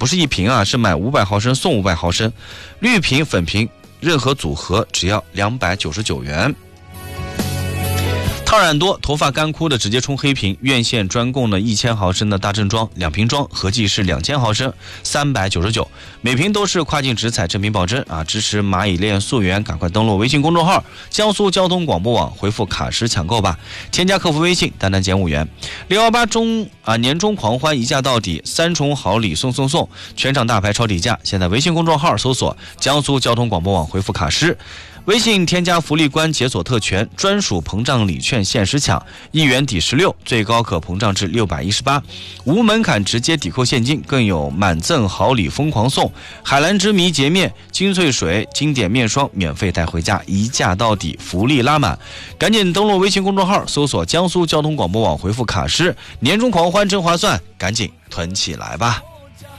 不是一瓶啊，是买500毫升送500毫升，绿瓶、粉瓶任何组合只要299元。烫染多，头发干枯的直接冲黑瓶，院线专供的1000毫升的大正装2瓶装，合计是2000毫升，399，每瓶都是跨境直采正品保真啊！支持蚂蚁链溯源，赶快登录微信公众号江苏交通广播网，回复卡诗抢购吧，添加客服微信单单减5元。618年终狂欢一价到底，3重好礼送，全场大牌超底价！现在微信公众号搜索江苏交通广播网，回复卡诗。微信添加福利官解锁特权，专属膨胀礼券限时抢，1元抵16，最高可膨胀至618，无门槛直接抵扣现金，更有满赠好礼疯狂送，海蓝之谜洁面、精粹水、经典面霜免费带回家，一价到底，福利拉满！赶紧登录微信公众号，搜索江苏交通广播网，回复卡诗，年终狂欢真划算，赶紧囤起来吧！